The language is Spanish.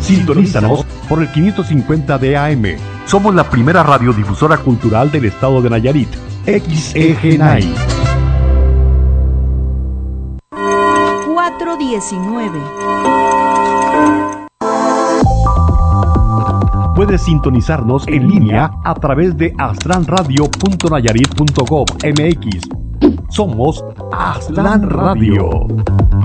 Sintonízanos por el 550 de AM. Somos la primera radiodifusora cultural del estado de Nayarit. XEGNAI. 419. Puedes sintonizarnos en línea a través de aztlanradio.nayarit.gov.mx. Somos Aztlán Radio.